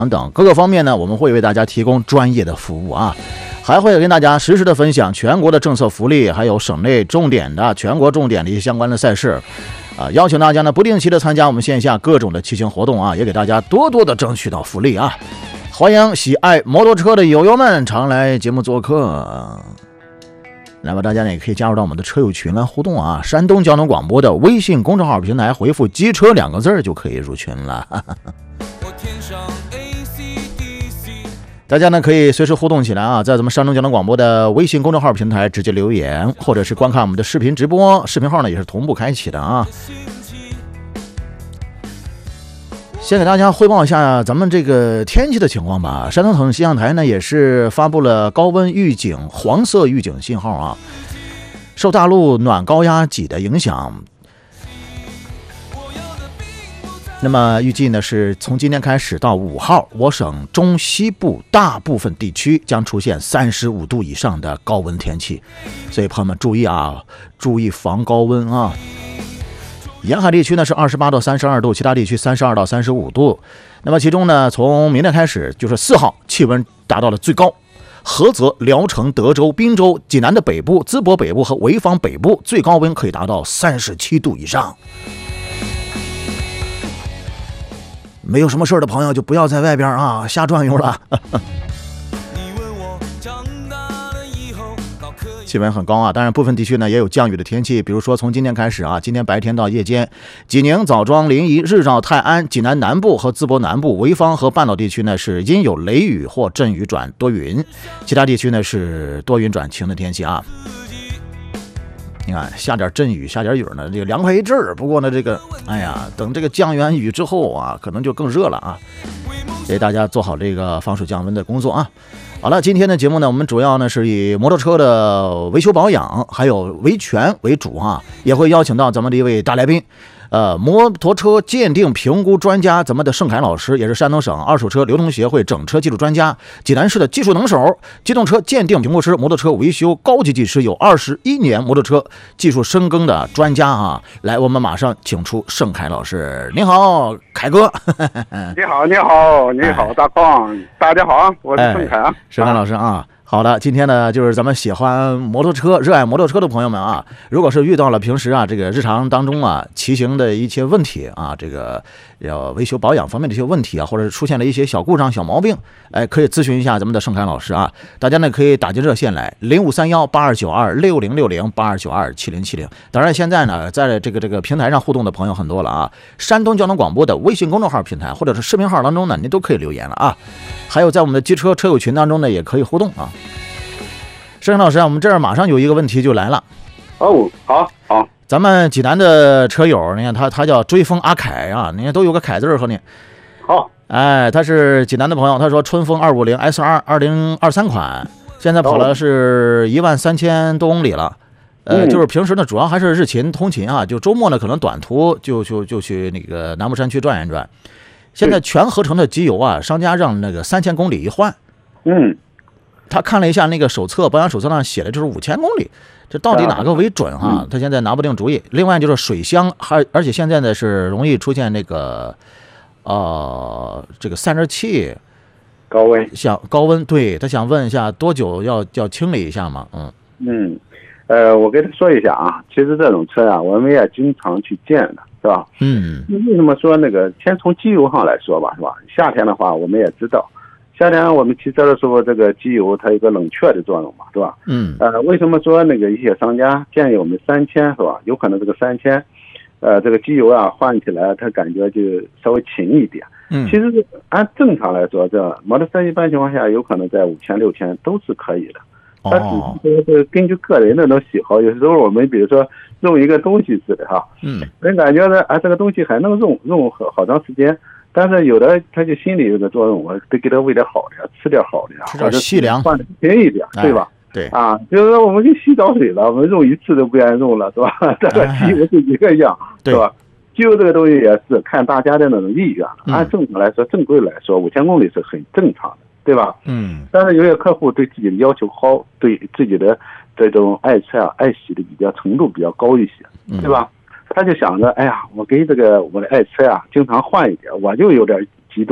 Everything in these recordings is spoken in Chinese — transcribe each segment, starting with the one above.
等各个方面呢，我们会为大家提供专业的服务啊，还会跟大家实时的分享全国的政策福利，还有省内重点的、全国重点的一些相关的赛事啊，邀请大家呢不定期的参加我们线下各种的骑行活动啊，也给大家多多的争取到福利啊。欢迎喜爱摩托车的友友们常来节目做客。那么大家呢也可以加入到我们的车友群来互动啊，山东交通广播的微信公众号平台回复机车2个字就可以入群了。大家呢可以随时互动起来啊，在咱们山东交通广播的微信公众号平台直接留言，或者是观看我们的视频直播，视频号呢也是同步开启的啊。先给大家汇报一下咱们这个天气的情况吧。山东省气象台呢也是发布了高温预警、黄色预警信号啊。受大陆暖高压脊的影响，那么预计呢是从今天开始到5号，我省中西部大部分地区将出现35度以上的高温天气，所以朋友们注意啊，注意防高温啊。沿海地区呢是28到32度，其他地区32到35度。那么其中呢，从明天开始就是4号，气温达到了最高。菏泽、聊城、德州、滨州、济南的北部、淄博北部和潍坊北部最高温可以达到37度以上。没有什么事的朋友就不要在外边啊瞎转悠了。气温很高啊，当然部分地区呢也有降雨的天气，比如说从今天开始啊，今天白天到夜间，济宁、枣庄、临沂、日照、泰安、济南南部和淄博南部、潍坊和半岛地区呢是阴有雷雨或阵雨转多云，其他地区呢是多云转晴的天气啊。你看下点阵雨下点雨呢，这个凉快一阵儿，不过呢这个哎呀，等这个降完雨之后啊，可能就更热了啊，给大家做好这个防暑降温的工作啊。好了，今天的节目呢，我们主要呢是以摩托车的维修保养还有维权为主啊，也会邀请到咱们的一位大来宾，摩托车鉴定评估专家，咱们的盛凯老师，也是山东省二手车流通协会整车技术专家，济南市的技术能手，机动车鉴定评估师，摩托车维修高级技师，有21年摩托车技术深耕的专家啊。来，我们马上请出盛凯老师。你好，凯哥。 你好，你好，你好，大矿，大家好啊，我是盛凯啊。 盛凯老师啊。好的，今天呢，就是咱们喜欢摩托车、热爱摩托车的朋友们啊，如果是遇到了平时啊这个日常当中啊骑行的一些问题啊，这个要维修保养方面的一些问题啊，或者是出现了一些小故障、小毛病，哎，可以咨询一下咱们的盛凯老师啊。大家呢可以打进热线来05318292606082927070。当然现在呢，在这个平台上互动的朋友很多了啊，山东交通广播的微信公众号平台或者是视频号当中呢，您都可以留言了啊。还有在我们的机车车友群当中呢，也可以互动啊。盛凯老师啊，我们这儿马上有一个问题就来了。 哦，好， 咱们济南的车友，你看他叫追风阿凯啊，你看都有个凯字和你。 好， 哎，他是济南的朋友，他说春风250 SR 2023款，现在跑了是13000多公里了。就是平时呢，主要还是日勤通勤啊，就周末呢可能短途就去那个南木山区转一转。现在全合成的机油啊，商家让那个3000公里一换。他看了一下那个手册，保养手册上写的就是5000公里，这到底哪个为准哈？他现在拿不定主意。另外就是水箱，而且现在呢是容易出现那个这个散热器高温， 高温，对，他想问一下多久要清理一下嘛？ 我跟他说一下啊，其实这种车啊，我们也经常去见的，是吧？为什么说那个？先从机油上来说吧，是吧？夏天的话，我们也知道。夏天我们骑车的时候，这个机油它有个冷却的作用嘛，是吧？为什么说那个一些商家建议我们3000，是吧？有可能这个3000，这个机油啊换起来，它感觉就稍微勤一点。其实按正常来说，这摩托车一般情况下有可能在5000、6000都是可以的。它只是根据个人的那种喜好，有时候我们比如说用一个东西似的哈，人感觉呢这个东西还能用好长时间。但是有的他就心里有个作用，我得给他喂点好的，吃点好的， 吃点细粮， 换的便宜一点，对吧？ 对啊，就是说我们跟洗澡水了，我们用一次都不愿意用了，是吧？这个机油是一个样，是吧？机油这个东西也是看大家的那种意愿了。按正常来说，正规来说，5000公里是很正常的，对吧？但是有些客户对自己的要求高，对自己的这种爱车啊、爱惜的程度比较高一些，对吧？他就想着，哎呀，我给我的爱车啊，经常换一点，我就有点极端，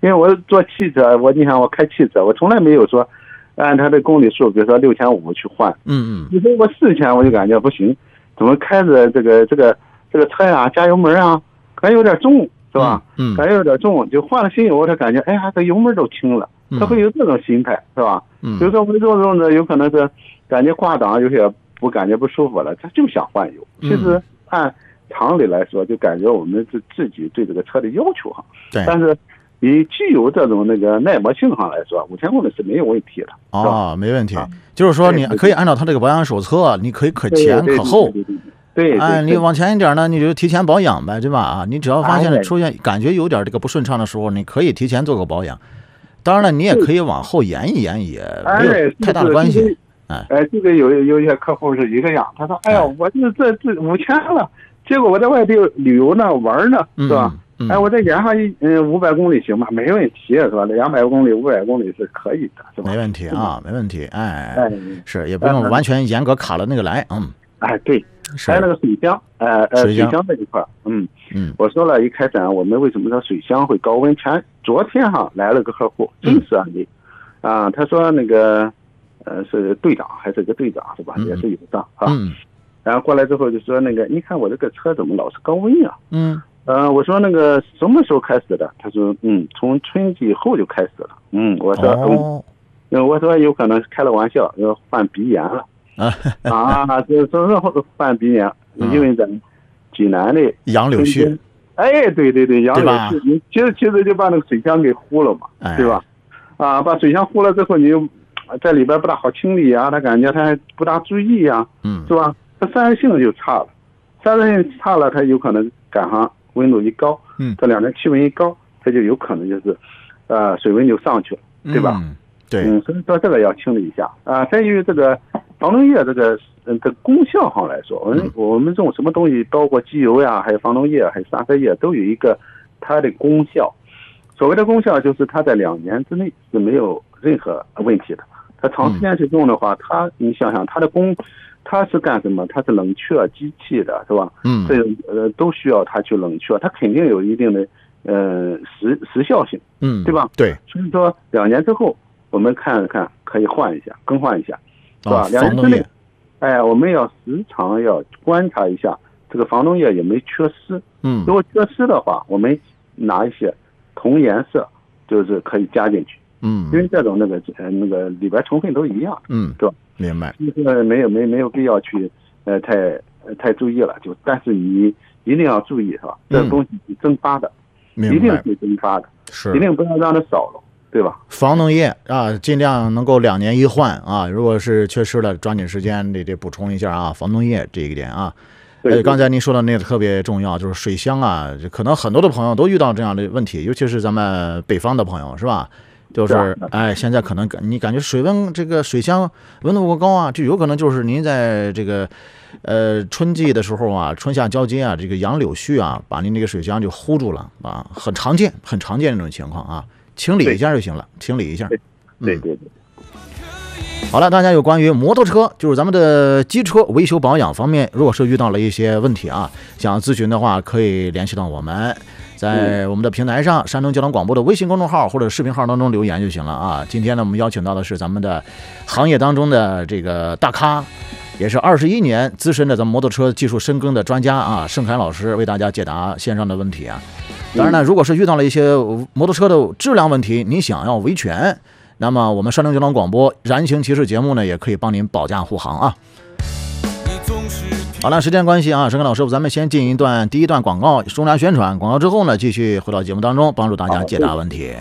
因为我做汽车，你看我开汽车，我从来没有说按它的公里数，比如说6500去换。你说我4000，我就感觉不行，怎么开着这个车呀，加油门啊，感觉有点重，是吧？感觉有点重，就换了新油，他感觉哎呀，这油门都轻了，他会有这种心态，是吧？比如说我这种的，有可能是感觉挂档有些感觉不舒服了，他就想换油。其实按常理来说，就感觉我们是自己对这个车的要求哈。 对。 但是以具有这种那个耐磨性上来说，5000公里是没有问题的。 哦，没问题。就是说你可以按照他这个保养手册，你可以可前可后。 对， 你往前一点呢，你就提前保养呗，对吧？啊，你只要发现出现感觉有点这个不顺畅的时候，你可以提前做个保养。当然了，你也可以往后延一延，也没有太大的关系。 这个有一些客户是一个样，他说：“哎呀，我这5000了，结果我在外地旅游呢，玩呢，是吧？我再延上500公里行吗？没问题，是吧？200公里、500公里是可以的，是吧？ 没问题啊，没问题。是也不用完全严格卡了那个来， 对。还有那个水箱，水箱这一块，我说了一开始我们为什么说水箱会高温？昨天来了个客户，真实案例，他说那个是队长还是个队长是吧？也是有的啊。然后过来之后就说那个，你看我这个车怎么老是高温呀？我说那个什么时候开始的？他说从春季以后就开始了。我说我说有可能开了玩笑，要犯鼻炎了。就是犯鼻炎，因为咱济南的杨柳絮， 对，杨柳絮，其实就把那个水箱给糊了嘛，对吧？把水箱糊了之后，你又在里边不大好清理啊，他感觉他还不大注意啊，是吧？它散热性就差了，散热性差了，它有可能赶上温度一高，这两天气温一高，它就有可能就是水温就上去了，对吧？ 对， 所以说这个要清理一下啊。在于这个防冻液这个功效上来说，我们用什么东西，包括机油呀，还有防冻液，还有刹车液，都有一个它的功效。所谓的功效就是它在2年之内是没有任何问题的。它长时间去用的话，你想想它是干什么？它是冷却机器的，是吧？这都需要它去冷却，它肯定有一定的时效性，对吧？ 对， 所以说2年之后。我们看看可以更换一下，是吧？2年之内，我们要时常要观察一下这个防冻液有没有缺失。如果缺失的话，我们拿一些同颜色，就是可以加进去。因为这种那个里边成分都一样，对吧？ 明白。 就是没有必要去太注意了，但是你一定要注意，是吧？这东西是蒸发的，一定是蒸发的，一定不要让它少了。对吧？ 防冻液尽量能够2年一换啊！如果是缺失了，抓紧时间得补充一下啊！防冻液这一点啊，刚才您说的那个特别重要，就是水箱啊，可能很多的朋友都遇到这样的问题，尤其是咱们北方的朋友，是吧？就是现在可能你感觉这个水箱温度过高啊，就有可能就是您在这个春季的时候啊，春夏交接啊，这个杨柳絮啊，把您这个水箱就糊住了啊，很常见这种情况啊。清理一下就行了，清理一下。 对。 好了，大家有关于摩托车，就是咱们的机车维修保养方面，如果是遇到了一些问题啊，想咨询的话，可以联系到我们，在我们的平台上，山东交通广播的微信公众号或者视频号当中留言就行了啊。今天呢，我们邀请到的是咱们的行业当中的这个大咖，也是21年资深的咱们摩托车技术深耕的专家啊，盛凯老师为大家解答线上的问题啊。当然呢，如果是遇到了一些摩托车的质量问题，你想要维权，那么我们山东交通广播燃情骑士节目呢，也可以帮您保驾护航啊。好了，时间关系啊，盛凯老师，咱们先进第一段广告，中间宣传，广告之后呢，继续回到节目当中，帮助大家解答问题。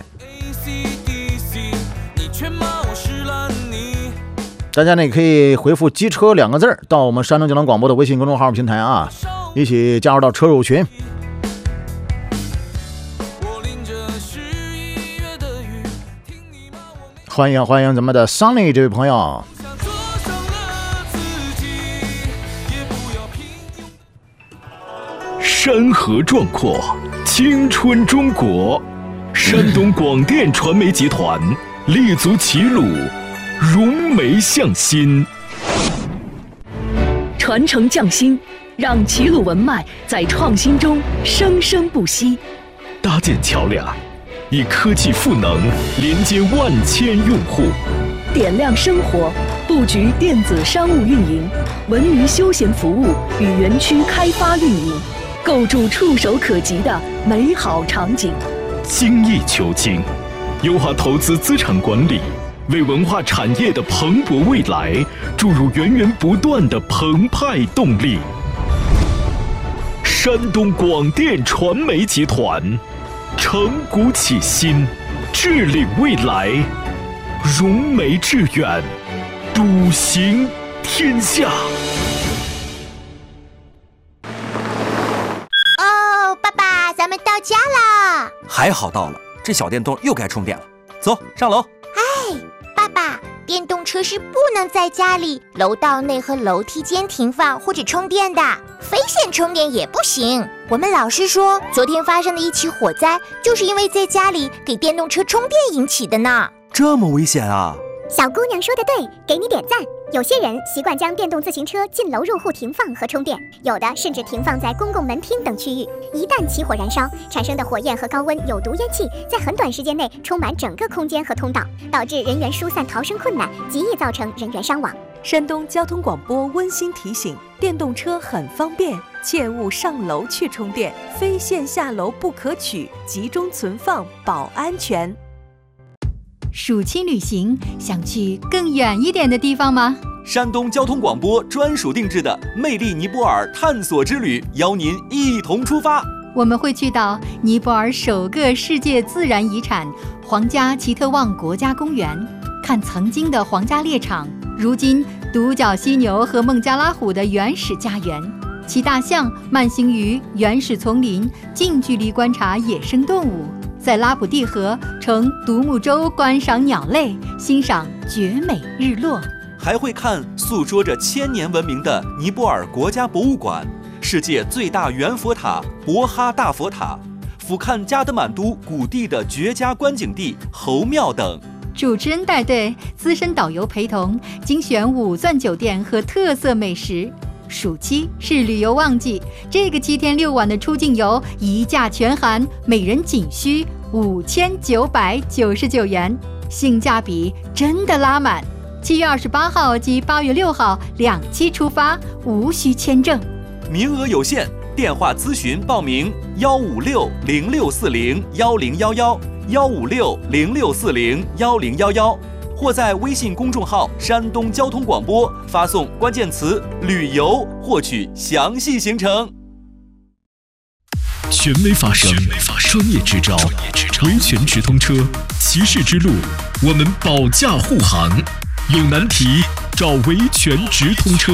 大家呢可以回复机车2个字到我们山东交通广播的微信公众号平台啊，一起加入到车友群。欢迎咱们的 Sunny 这位朋友。 山河壮阔，青春中国，山东广电传媒集团立足齐鲁，融媒向心， 传承匠心，让齐鲁文脉在创新中生生不息。 搭建桥梁， 以科技赋能连接万千用户， 点亮生活，布局电子商务运营、文娱休闲服务与园区开发运营，构筑触手可及的美好场景。 精益求精，优化投资资产管理，为文化产业的蓬勃未来注入源源不断的澎湃动力。山东广电传媒集团承股启新，致领未来，融媒致远，笃行天下。 哦，爸爸，咱们到家啦！ 还好到了，这小电动又该充电了。走，上楼。 哎，爸爸，电动车是不能在家里楼道内和楼梯间停放或者充电的，非线充电也不行。我们老师说，昨天发生的一起火灾，就是因为在家里给电动车充电引起的呢。 这么危险啊！ 小姑娘说的对，给你点赞。有些人习惯将电动自行车进楼入户停放和充电，有的甚至停放在公共门厅等区域。一旦起火燃烧，产生的火焰和高温有毒烟气在很短时间内充满整个空间和通道，导致人员疏散逃生困难，极易造成人员伤亡。 山东交通广播温馨提醒：电动车很方便，切勿上楼去充电，非线下楼不可取，集中存放保安全。 暑期旅行，想去更远一点的地方吗？ 山东交通广播专属定制的魅力尼泊尔探索之旅，邀您一同出发。 我们会去到尼泊尔首个世界自然遗产皇家奇特旺国家公园，看曾经的皇家猎场，如今独角犀牛和孟加拉虎的原始家园，骑大象、慢行于原始丛林，近距离观察野生动物，在拉卜蒂河乘独木舟观赏鸟类，欣赏绝美日落。 还会看诉说着1000年文明的尼泊尔国家博物馆，世界最大圆佛塔博哈大佛塔，俯瞰加德满都谷地的绝佳观景地侯庙等。 主持人带队，资深导游陪同，精选5钻酒店和特色美食。暑期是旅游旺季，这个7天6晚的出境游一价全含，每人仅需5999元，性价比真的拉满。7月28号及8月6号2期出发，无需签证， 名额有限，电话咨询报名156064011，15606401011，或在微信公众号山东交通广播发送关键词旅游获取详细行程。 权威发声，专业支招，维权直通车，骑士之路，我们保驾护航。有难题找维权直通车。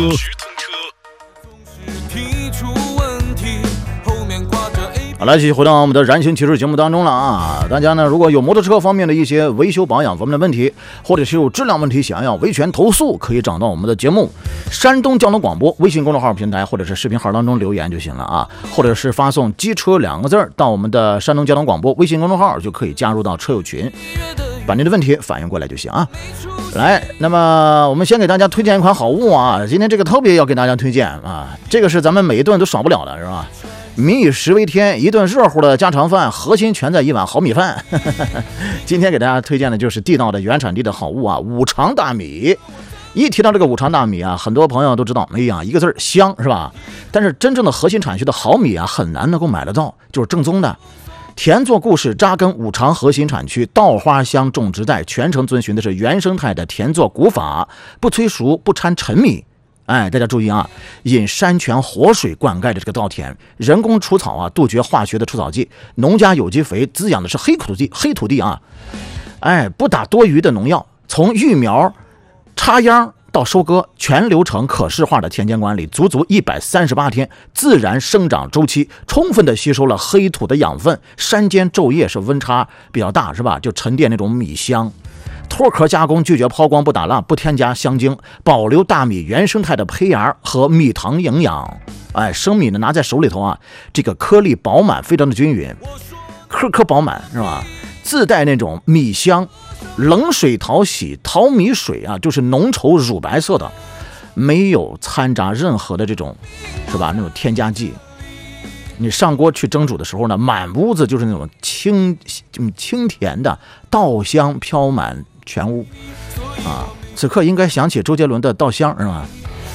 好了，继续回到我们的燃情骑士节目当中了啊！大家呢，如果有摩托车方面的一些维修保养方面的问题，或者是有质量问题想要维权投诉，可以找到我们的节目山东交通广播微信公众号平台或者是视频号当中留言就行了啊，或者是发送机车2个字到我们的山东交通广播微信公众号，就可以加入到车友群，把您的问题反映过来就行啊。来，那么我们先给大家推荐一款好物啊，今天这个特别要给大家推荐啊，这个是咱们每一顿都少不了的，是吧？民以食为天，一顿热乎的家常饭，核心全在一碗好米饭。今天给大家推荐的就是地道的原产地的好物啊，五常大米。一提到这个五常大米啊，很多朋友都知道，哎呀，一个字香，是吧？但是真正的核心产区的好米啊，很难能够买得到，就是正宗的。田作故事扎根五常核心产区稻花香种植带，全程遵循的是原生态的田作古法，不催熟，不掺陈米。哎，大家注意啊，引山泉活水灌溉的这个稻田，人工除草啊，杜绝化学的除草剂，农家有机肥滋养的是黑土地啊。哎，不打多余的农药，从育苗、插秧到收割，全流程可视化的田间管理，足138天自然生长周期，充分的吸收了黑土的养分。山间昼夜是温差比较大，是吧？就沉淀那种米香。脱壳加工，拒绝抛光，不打蜡，不添加香精，保留大米原生态的胚芽和蜜糖营养。哎，生米呢拿在手里头啊，这个颗粒饱满，非常的均匀，颗颗饱满，是吧？自带那种米香。冷水淘洗，淘米水啊，就是浓稠乳白色的，没有掺杂任何的这种，是吧？那种添加剂。 你上锅去蒸煮的时候呢，满屋子就是那种清甜的稻香飘满全屋啊。此刻应该想起周杰伦的稻香是吧？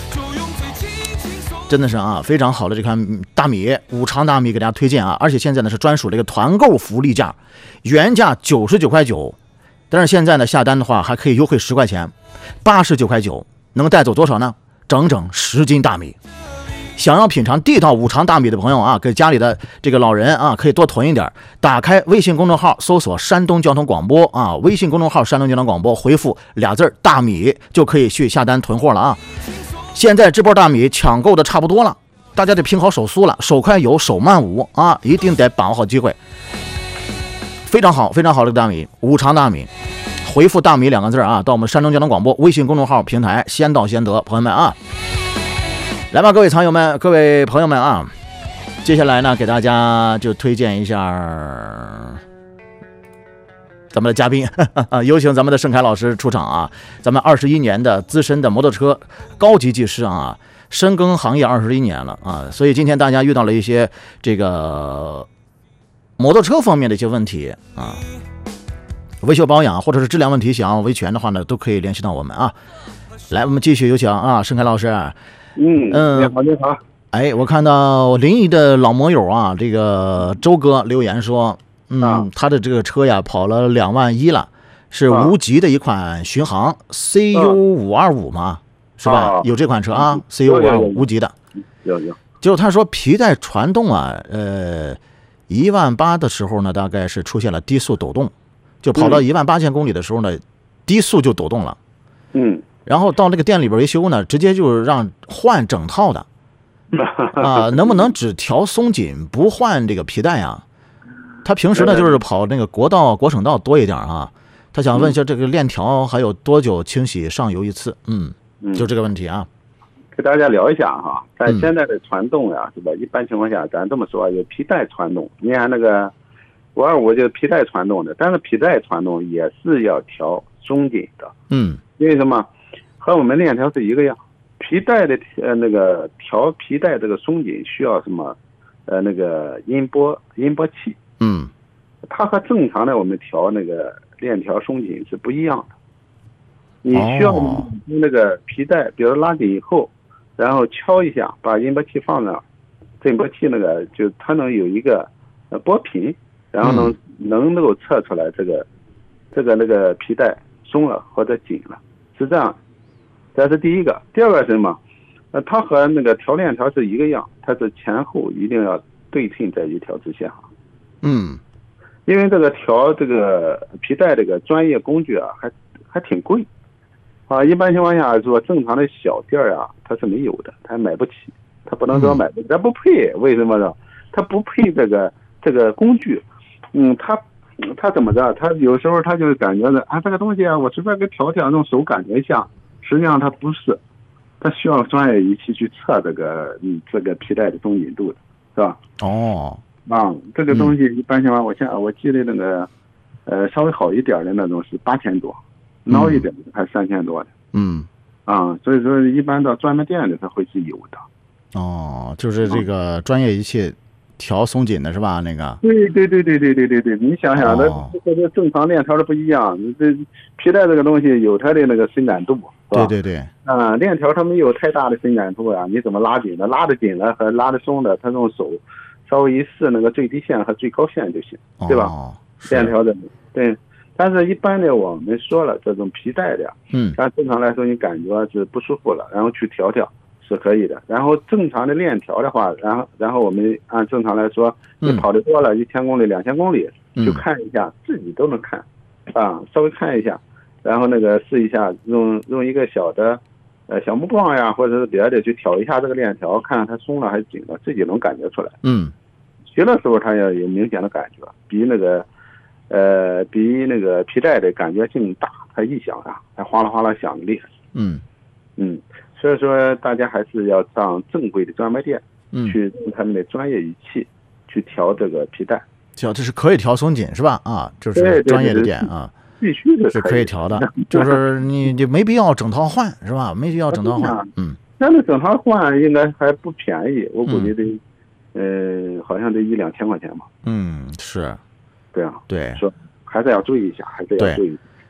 真的是啊，非常好的这款大米，五常大米给大家推荐啊！而且现在呢是专属这个团购福利价，原价99.9块，但是现在呢下单的话还可以优惠10块钱，89.9块，能带走多少呢？整整10斤大米。想要品尝地道五常大米的朋友啊，给家里的这个老人啊，可以多囤一点。打开微信公众号，搜索山东交通广播啊，微信公众号山东交通广播，回复俩字大米就可以去下单囤货了啊。现在这波大米抢购的差不多了，大家得拼好手速了，手快有，手慢无啊，一定得把握好机会。非常好，非常好的大米，五常大米，回复大米2个字啊，到我们山东交通广播微信公众号平台，先到先得，朋友们啊，来吧，各位藏友们，各位朋友们啊，接下来呢，给大家就推荐一下咱们的嘉宾，有请咱们的盛凯老师出场啊！咱们21年的资深的摩托车高级技师啊，深耕行业21年了啊，所以今天大家遇到了一些这个摩托车方面的一些问题啊，维修保养或者是质量问题，想要维权的话呢，都可以联系到我们啊。来，我们继续有请啊，盛凯老师。 你好，你好。 哎，我看到临沂的老摩友啊，这个周哥留言说。他的这个车呀跑了2万1了，是无极的一款巡航 CU525 嘛，是吧？有这款车啊，CU525 无极的。 有。 结果他说皮带传动啊，1万8的时候呢，大概是出现了低速抖动，就跑到18000公里的时候呢，低速就抖动了。然后到那个店里边维修呢，直接就让换整套的啊，能不能只调松紧不换这个皮带啊？他平时呢就是跑那个国道、国省道多一点啊。他想问一下这个链条还有多久清洗上油一次？就这个问题啊。 给大家聊一下哈，在现在的传动呀，是吧？一般情况下，咱这么说，有皮带传动。你看那个525就是皮带传动的，但是皮带传动也是要调松紧的。因为什么？和我们链条是一个样。皮带的那个调皮带这个松紧需要什么？那个音波器。它和正常的我们调那个链条松紧是不一样的。你需要用那个皮带，比如拉紧以后，然后敲一下，把音波器放那儿，振波器那个就它能有一个波频，然后能够测出来这个那个皮带松了或者紧了，是这样。这是第一个。第二个是什么？它和那个调链条是一个样，它是前后一定要对称在一条直线上。因为这个调这个皮带这个专业工具啊，还挺贵啊。一般情况下说，正常的小店啊，它是没有的，它买不起，它不能说买不起，它不配。为什么呢？它不配这个工具。它怎么着？它有时候它就感觉的这个东西啊，我随便给调用手感觉一下，实际上它不是，它需要专业仪器去测这个皮带的松紧度的，是吧？这个东西一般情况，我记得那个稍微好一点的那种是8000多，孬一点的还3000多的。所以说一般到专门店里它会是有的。 就是这个专业仪器调松紧的是吧？那个。对， 你想想，这个正常链条的不一样，这皮带这个东西有它的那个伸展度，是吧？对。链条它没有太大的伸展度啊，你怎么拉紧的？拉得紧了和拉得松的，它用手稍微一试那个最低线和最高线就行，对吧？链条的，对。但是一般的我们说了，这种皮带的，但正常来说你感觉是不舒服了，然后去调是可以的。然后正常的链条的话，然后我们按正常来说，你跑得多了，1000公里、2000公里，就看一下，自己都能看，稍微看一下，然后那个试一下，用一个小的小木棒呀，或者是别的去调一下这个链条，看看它松了还是紧了，自己能感觉出来。学的时候它也有明显的感觉，比那个皮带的感觉性大，它一响啊，它哗啦哗啦响的厉害。所以说大家还是要上正规的专卖店，去用他们的专业仪器去调这个皮带。 这是可以调松紧是吧？就是专业的店啊。 必须的是可以调的，就是你没必要整套换是吧？没必要整套换。 那整套换应该还不便宜，我估计好像得1-2千块钱吧。 是， 对啊， 对， 说还是要注意一下，还是要注意。